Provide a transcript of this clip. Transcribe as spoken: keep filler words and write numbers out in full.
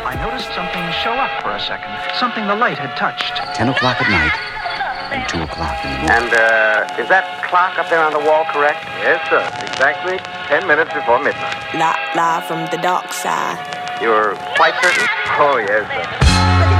I noticed something show up for a second. Something the light had touched. Ten o'clock at night and two o'clock in the morning. And, uh, is that clock up there on the wall correct? Yes, sir. Exactly ten minutes before midnight. Live, live from the dark side. You're quite certain? Oh, yes, sir.